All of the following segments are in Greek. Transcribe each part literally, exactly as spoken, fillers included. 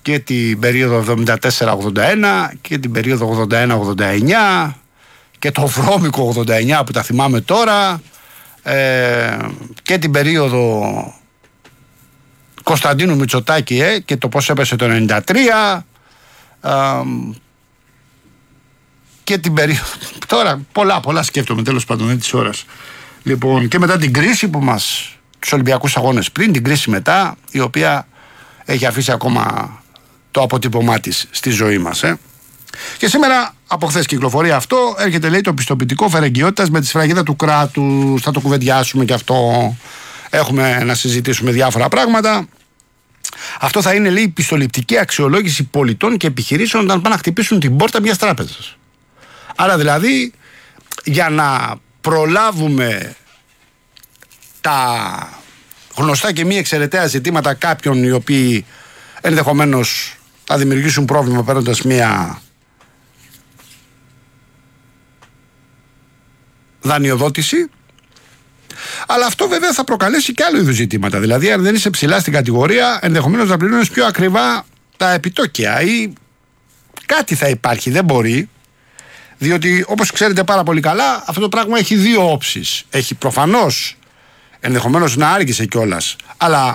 και την περίοδο εβδομήντα τέσσερα ογδόντα ένα και την περίοδο ογδόντα ένα ογδόντα εννιά και το βρώμικο ογδόντα εννιά που τα θυμάμαι τώρα, ε, και την περίοδο Κωνσταντίνου Μητσοτάκη ε, και το πώς έπεσε το ενενήντα τρία, ε, και την περίοδο τώρα πολλά πολλά σκέφτομαι τέλος πάντων δεν της ώρας. Λοιπόν, και μετά την κρίση που μας, τους Ολυμπιακούς Αγώνες πριν, την κρίση μετά, η οποία έχει αφήσει ακόμα το αποτύπωμά της στη ζωή μας. Ε. Και σήμερα, από χθες κυκλοφορεί αυτό, έρχεται λέει το πιστοποιητικό φερεγγιότητας με τη σφραγίδα του κράτους. Θα το κουβεντιάσουμε και αυτό. Έχουμε να συζητήσουμε διάφορα πράγματα. Αυτό θα είναι λέει πιστοληπτική αξιολόγηση πολιτών και επιχειρήσεων όταν πάνε να χτυπήσουν την πόρτα μιας τράπεζας. Άρα δηλαδή, για να προλάβουμε τα γνωστά και μη εξαιρεταία ζητήματα κάποιων οι οποίοι ενδεχομένως θα δημιουργήσουν πρόβλημα παίρνοντας μια δανειοδότηση, αλλά αυτό βέβαια θα προκαλέσει και άλλο είδους ζητήματα. Δηλαδή, αν δεν είσαι ψηλά στην κατηγορία, ενδεχομένως να πληρώνεις πιο ακριβά τα επιτόκια ή κάτι θα υπάρχει, δεν μπορεί. Διότι όπως ξέρετε πάρα πολύ καλά, αυτό το πράγμα έχει δύο όψεις. Έχει προφανώς ενδεχομένως να άργησε κιόλας, αλλά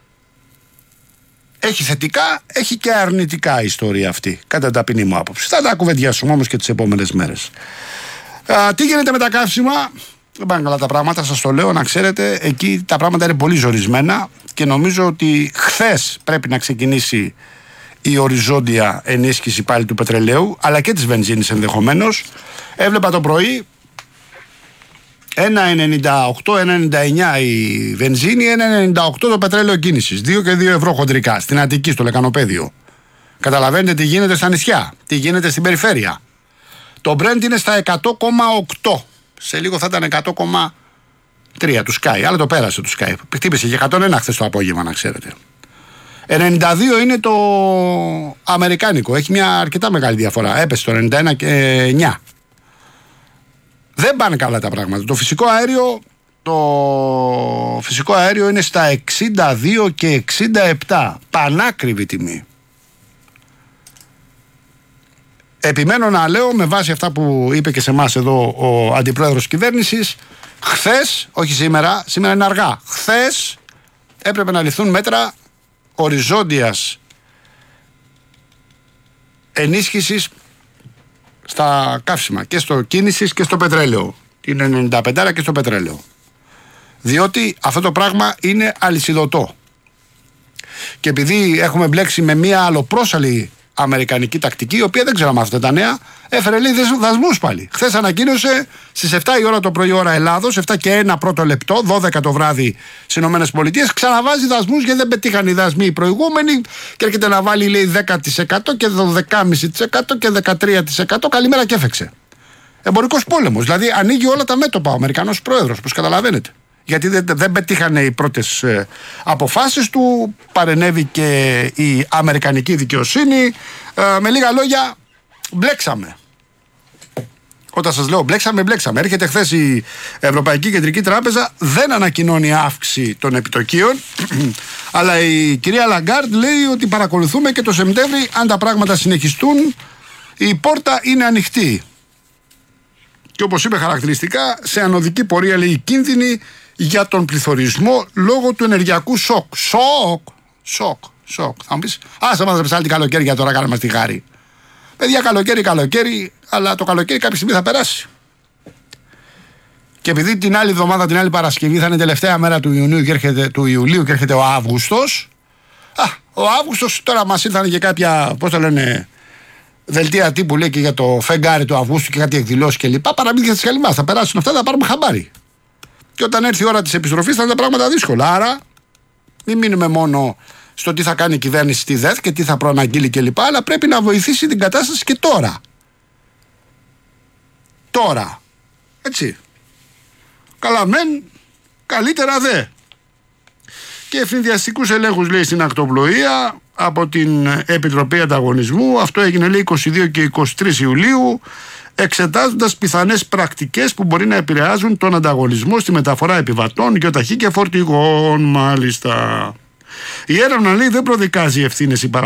έχει θετικά, έχει και αρνητικά η ιστορία αυτή, κατά ταπεινή μου άποψη. Θα τα κουβεντιάσουμε όμως και τις επόμενες μέρες. Α, τι γίνεται με τα καύσιμα? Δεν πάνε καλά τα πράγματα, σας το λέω να ξέρετε. Εκεί τα πράγματα είναι πολύ ζορισμένα και νομίζω ότι χθες πρέπει να ξεκινήσει η οριζόντια ενίσχυση πάλι του πετρελαίου, αλλά και της βενζίνης ενδεχομένως. Έβλεπα το πρωί ένα ενενήντα οκτώ ένα ενενήντα εννιά η βενζίνη, ένα ενενήντα οκτώ το πετρέλαιο κίνησης. δύο και δύο ευρώ χοντρικά στην Αττική, στο Λεκανοπέδιο. Καταλαβαίνετε τι γίνεται στα νησιά, τι γίνεται στην περιφέρεια. Το Brent είναι στα εκατό κόμμα οκτώ. Σε λίγο θα ήταν εκατό κόμμα τρία του Sky, αλλά το πέρασε του Sky. Χτύπησε και εκατόν ένα χθες το απόγευμα, να ξέρετε. ενενήντα δύο είναι το αμερικάνικο. Έχει μια αρκετά μεγάλη διαφορά. Έπεσε το ενενήντα ένα και εννιά. Δεν πάνε καλά τα πράγματα. Το φυσικό αέριο, το φυσικό αέριο είναι στα εξήντα δύο και εξήντα επτά. Πανάκριβη τιμή. Επιμένω να λέω με βάση αυτά που είπε και σε εμάς εδώ ο αντιπρόεδρος κυβέρνησης, χθες, όχι σήμερα, σήμερα είναι αργά, χθες έπρεπε να ληφθούν μέτρα οριζόντιας ενίσχυσης στα καύσιμα και στο κίνησης και στο πετρέλαιο. Είναι ενενήντα πέντε και στο πετρέλαιο. Διότι αυτό το πράγμα είναι αλυσιδωτό. Και επειδή έχουμε μπλέξει με μία αλλοπρόσαλη αμερικανική τακτική, η οποία δεν ξέρω αν αυτά τα νέα, έφερε λέει δασμούς πάλι. Χθες ανακοίνωσε στις επτά η ώρα το πρωί ώρα Ελλάδος, επτά και ένα πρώτο λεπτό, δώδεκα το βράδυ στις ΗΠΑ, ξαναβάζει δασμούς γιατί δεν πετύχαν οι δασμοί οι προηγούμενοι και έρχεται να βάλει λέει δέκα τοις εκατό και δώδεκα κόμμα πέντε τοις εκατό και δεκατρία τοις εκατό. Καλημέρα και έφεξε. Εμπορικός πόλεμος. Δηλαδή ανοίγει όλα τα μέτωπα ο Αμερικανός πρόεδρος, όπως καταλαβαίνετε. Γιατί δεν, δεν πετύχανε οι πρώτες ε, αποφάσεις του, παρενέβη και η αμερικανική δικαιοσύνη. Ε, με λίγα λόγια, μπλέξαμε. Όταν σας λέω μπλέξαμε, μπλέξαμε. Έρχεται χθες η Ευρωπαϊκή Κεντρική Τράπεζα, δεν ανακοινώνει αύξηση των επιτοκίων, αλλά η κυρία Λαγκάρντ λέει ότι παρακολουθούμε και το Σεπτέμβρη, αν τα πράγματα συνεχιστούν, η πόρτα είναι ανοιχτή. Και όπως είπε χαρακτηριστικά, σε ανωδική πορεία λέει κίνδυνη για τον πληθωρισμό λόγω του ενεργειακού σοκ. Σοκ, σοκ, σοκ. Θα μου πεις, άσε μας ρε την καλοκαίρι για τώρα, κάνε μας τη χάρη. Παιδιά, καλοκαίρι, καλοκαίρι, αλλά το καλοκαίρι κάποια στιγμή θα περάσει. Και επειδή την άλλη εβδομάδα, την άλλη Παρασκευή, θα είναι η τελευταία μέρα του Ιουνίου και έρχεται, του Ιουλίου και έρχεται ο Αύγουστος. Α, ο Αύγουστος τώρα μας ήρθαν και κάποια, πώς το λένε, δελτία τύπου λέει και για το φεγγάρι του Αυγούστου και κάτι εκδηλώσεις κλπ. Παραμύθια της καλυμάς. Θα περάσουν αυτά, θα πάρουμε χαμπάρι. Και όταν έρθει η ώρα της επιστροφής θα είναι τα πράγματα δύσκολα. Άρα, μην μείνουμε μόνο στο τι θα κάνει η κυβέρνηση στη ΔΕΘ και τι θα προαναγγείλει κλπ. Αλλά πρέπει να βοηθήσει την κατάσταση και τώρα. Τώρα. Έτσι. Καλά μεν, καλύτερα δε. Και ευνηδιαστικούς ελέγχους λέει στην ακτοπλοεία από την Επιτροπή Ανταγωνισμού. Αυτό έγινε λέει είκοσι δύο και είκοσι τρεις Ιουλίου, εξετάζοντας πιθανές πρακτικές που μπορεί να επηρεάζουν τον ανταγωνισμό στη μεταφορά επιβατών, γεωταχή και φορτηγών. Μάλιστα. Η έρευνα λέει δεν προδικάζει ευθύνες